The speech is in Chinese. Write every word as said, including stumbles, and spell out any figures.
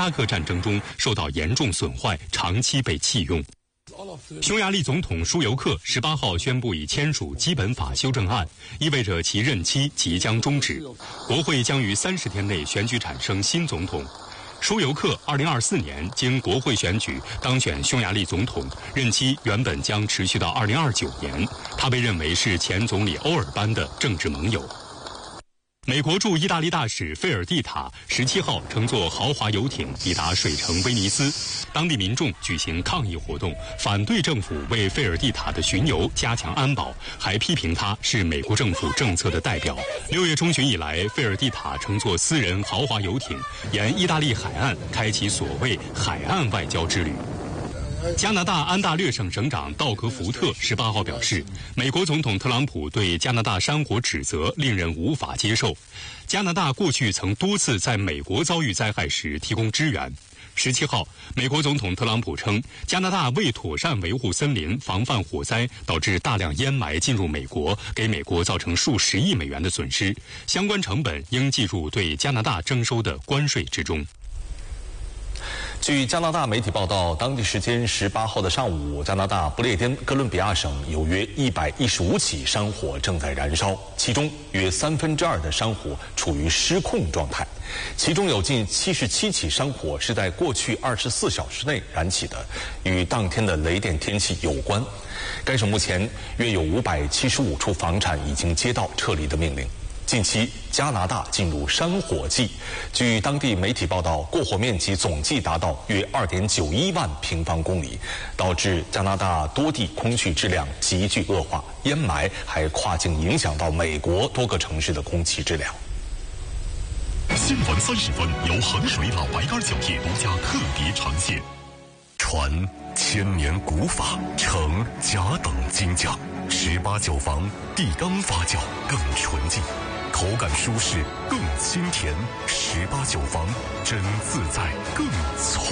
拉克战争中受到严重损坏，长期被弃用。匈牙利总统舒尤克十八号宣布已签署基本法修正案，意味着其任期即将终止，国会将于三十天内选举产生新总统。舒尤克二零二四年经国会选举当选匈牙利总统，任期原本将持续到二零二九年。他被认为是前总理欧尔班的政治盟友。美国驻意大利大使费尔蒂塔十七号乘坐豪华游艇抵达水城威尼斯，当地民众举行抗议活动，反对政府为费尔蒂塔的巡游加强安保，还批评他是美国政府政策的代表。六月中旬以来，费尔蒂塔乘坐私人豪华游艇沿意大利海岸开启所谓海岸外交之旅。加拿大安大略省省长道格·福特十八号表示，美国总统特朗普对加拿大山火指责令人无法接受。加拿大过去曾多次在美国遭遇灾害时提供支援。十七号，美国总统特朗普称，加拿大未妥善维护森林，防范火灾，导致大量烟霾进入美国，给美国造成数十亿美元的损失，相关成本应计入对加拿大征收的关税之中。 据加拿大媒体报道，当地时间十八号的上午，加拿大不列颠哥伦比亚省有约一百一十五起山火正在燃烧，其中约三分之二的山火处于失控状态，其中有近七十七起山火是在过去二十四小时内燃起的，与当天的雷电天气有关。该省目前约有五百七十五处房产已经接到撤离的命令。近期，加拿大进入山火季。据当地媒体报道，过火面积总计达到约二点九一万平方公里，导致加拿大多地空气质量急剧恶化，烟霾还跨境影响到美国多个城市的空气质量。 新闻三十分由衡水老白干酒业独家特别呈现。传千年古法，承甲等精匠，十八酒房地缸发酵更纯净。口感舒适更清甜，十八酒房真自在更从